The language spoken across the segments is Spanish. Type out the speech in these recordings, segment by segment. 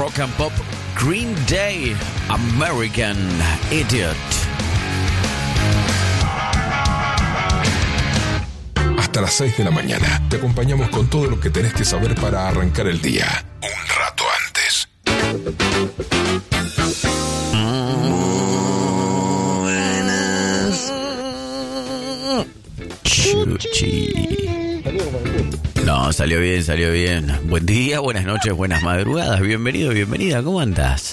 rock and pop, Green Day, American Idiot. Hasta las 6 de la mañana te acompañamos con todo lo que tenés que saber para arrancar el día un rato antes. Chuchi. No, salió bien. Buen día, buenas noches, buenas madrugadas. Bienvenido, bienvenida. ¿Cómo andás?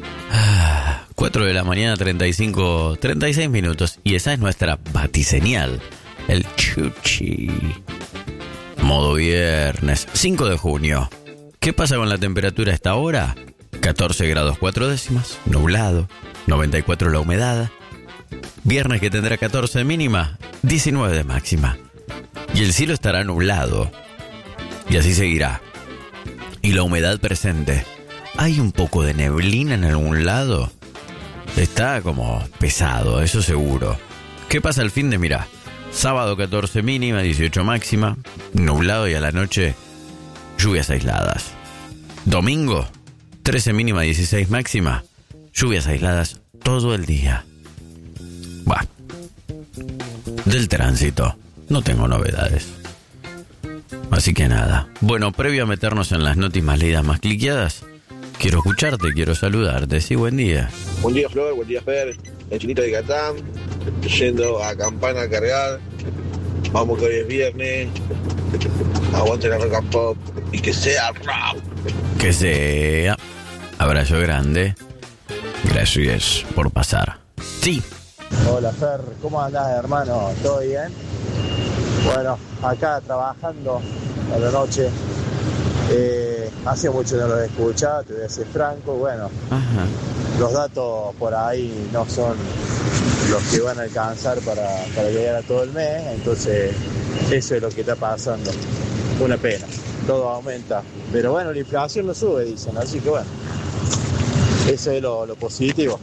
4 de la mañana, 36 minutos. Y esa es nuestra batiseñal. El Chuchi. Modo viernes, 5 de junio. ¿Qué pasa con la temperatura a esta hora? 14 grados 4 décimas, nublado, 94 la humedad. Viernes que tendrá 14 de mínima, 19 de máxima. Y el cielo estará nublado. Y así seguirá. Y la humedad presente. ¿Hay un poco de neblina en algún lado? Está como pesado, eso seguro. ¿Qué pasa el fin de? Mirá, sábado 14 mínima, 18 máxima, nublado y a la noche lluvias aisladas. Domingo 13 mínima, 16 máxima, lluvias aisladas todo el día. Bah. Del tránsito no tengo novedades. Así que nada. Bueno, previo a meternos en las noticias más leídas, más cliqueadas, quiero escucharte, quiero saludarte. Sí, buen día. Buen día, Flor, buen día, Fer. El Chinito de Catán, yendo a Campana a cargar. Vamos que hoy es viernes. Aguante la rock and pop y que sea rock. Que sea. Abrazo grande. Gracias por pasar. Sí. Hola, Fer, ¿cómo andás, hermano? ¿Todo bien? Bueno, acá trabajando a la noche. Hace mucho no lo he escuchado, te voy a ser franco. Bueno, Ajá. Los datos por ahí no son los que van a alcanzar para llegar a todo el mes. Entonces, eso es lo que está pasando. Una pena, todo aumenta. Pero bueno, la inflación no sube, dicen. Así que bueno, eso es lo positivo.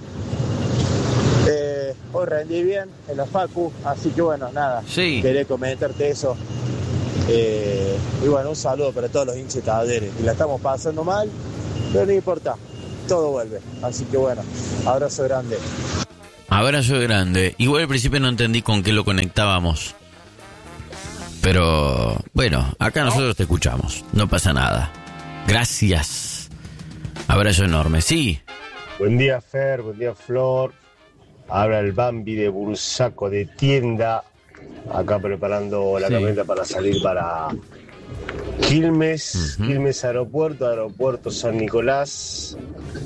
Hoy rendí bien en la facu, así que bueno, nada, Sí. Quería comentarte eso. Y bueno, un saludo para todos los hinchas de Talleres. Y la estamos pasando mal, pero no importa, todo vuelve. Así que bueno, abrazo grande. Abrazo grande. Igual al principio no entendí con qué lo conectábamos. Pero bueno, acá nosotros te escuchamos. No pasa nada. Gracias. Abrazo enorme. Sí. Buen día, Fer, buen día, Flor. Habla el Bambi de Bursaco de Tienda. Acá preparando la camioneta para salir para Quilmes. Quilmes Aeropuerto San Nicolás.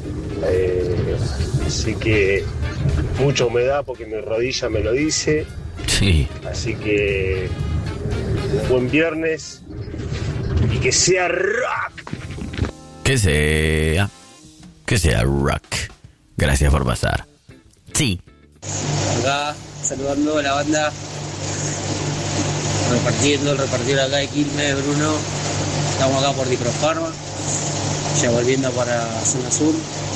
Así que mucha humedad porque mi rodilla me lo dice. Sí. Así que buen viernes y que sea rock. Que sea rock. Gracias por pasar. Sí. Acá saludando a la banda, repartiendo el repartidor acá de Quilmes, Bruno. Estamos acá por Diprofarma, ya volviendo para zona sur.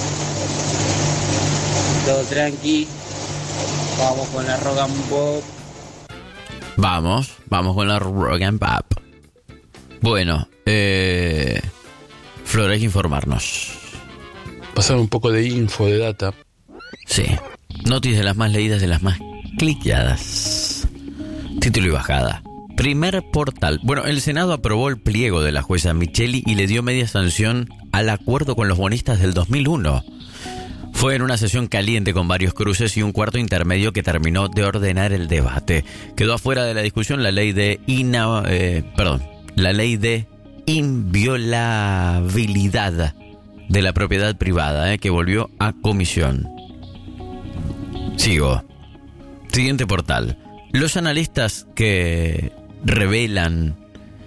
Todo tranqui. Vamos con la rock and pop. Vamos con la rock and pop. Bueno, Flor, hay que informarnos. Pasar un poco de info, de data. Sí. Noticias de las más leídas, de las más cliqueadas. Título y bajada. Primer portal. Bueno, el Senado aprobó el pliego de la jueza Micheli y le dio media sanción al acuerdo con los bonistas del 2001. Fue en una sesión caliente con varios cruces y un cuarto intermedio que terminó de ordenar el debate. Quedó afuera de la discusión la ley de inviolabilidad de la propiedad privada, que volvió a comisión. Sigo. Siguiente portal. Los analistas que revelan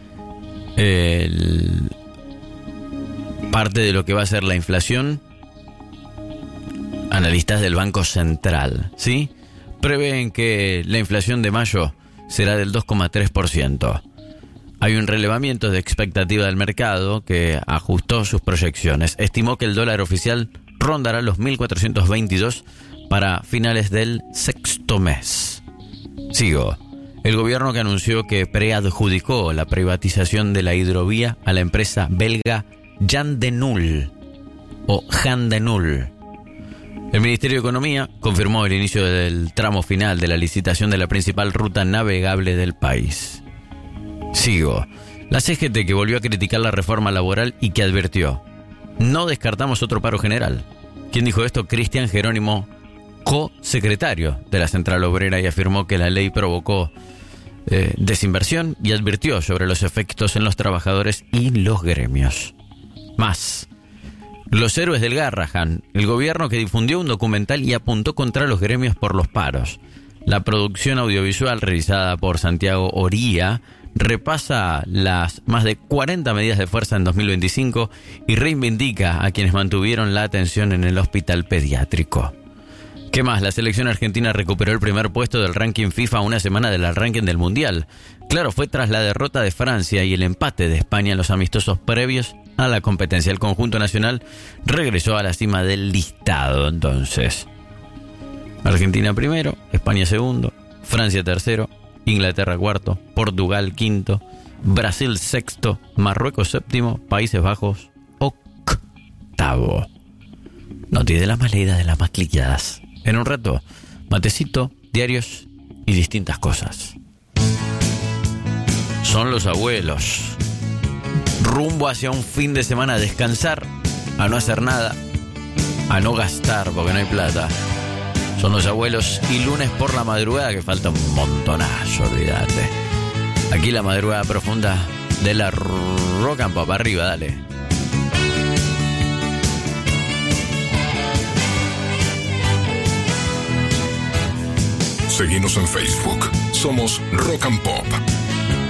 parte de lo que va a ser la inflación, analistas del Banco Central, ¿sí? Prevén que la inflación de mayo será del 2,3%. Hay un relevamiento de expectativa del mercado que ajustó sus proyecciones. Estimó que el dólar oficial rondará los 1.422 para finales del sexto mes. Sigo. El gobierno que anunció que preadjudicó la privatización de la hidrovía a la empresa belga Jan de Nul. o Handenul. El Ministerio de Economía confirmó el inicio del tramo final de la licitación de la principal ruta navegable del país. Sigo. La CGT, que volvió a criticar la reforma laboral y que advirtió: no descartamos otro paro general. ¿Quién dijo esto? Cristian Jerónimo, co-secretario de la Central Obrera, y afirmó que la ley provocó desinversión y advirtió sobre los efectos en los trabajadores y los gremios. Más. Los héroes del Garrahan, el gobierno que difundió un documental y apuntó contra los gremios por los paros. La producción audiovisual realizada por Santiago Oría repasa las más de 40 medidas de fuerza en 2025 y reivindica a quienes mantuvieron la atención en el hospital pediátrico. ¿Qué más? La selección argentina recuperó el primer puesto del ranking FIFA a una semana del ranking del Mundial. Claro, fue tras la derrota de Francia y el empate de España en los amistosos previos a la competencia. El conjunto nacional regresó a la cima del listado entonces. Argentina primero, España segundo, Francia tercero, Inglaterra cuarto, Portugal quinto, Brasil sexto, Marruecos séptimo, Países Bajos octavo. No te de las más leídas de las más cliqueadas. En un rato, matecito, diarios y distintas cosas. Son los abuelos. Rumbo hacia un fin de semana a descansar, a no hacer nada, a no gastar porque no hay plata. Son los abuelos y lunes por la madrugada, que falta un montonazo, olvídate. Aquí la madrugada profunda de la Rock and Pop. Arriba, dale. Seguinos en Facebook. Somos Rock and Pop.